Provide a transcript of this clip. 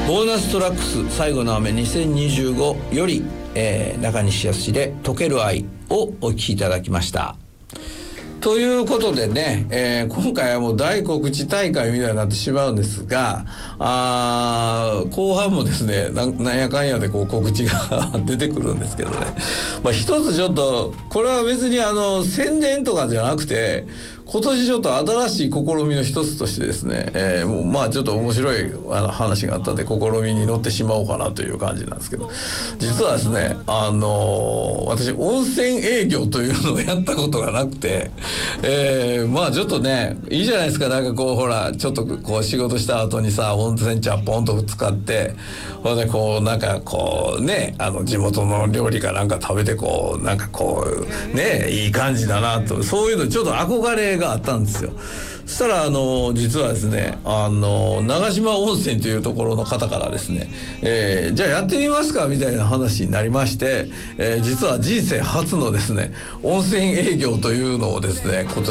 ボーナストラックス最後の雨2025より、中西康で溶ける愛をお聴きいただきました。ということでね、今回はもう大告知大会みたいになってしまうんですが、後半もですね、なんやかんやでこう告知が出てくるんですけどね、一つちょっとこれは別に宣伝とかじゃなくて、今年ちょっと新しい試みの一つとしてですね、もうちょっと面白い話があったんで試みに乗ってしまおうかなという感じなんですけど、実はですね、私温泉営業というのをやったことがなくて、ちょっとねいいじゃないですか。なんかこうほらちょっとこう仕事した後にさ、温泉茶ポンと使って、ほんでこうなんかこうね、地元の料理かなんか食べてこうなんかこうね、いい感じだなと、そういうのちょっと憧れがあったんですよ。そしたら実はですね、長島温泉というところの方からですね、じゃあやってみますかみたいな話になりまして、実は人生初のですね温泉営業というのをですね今年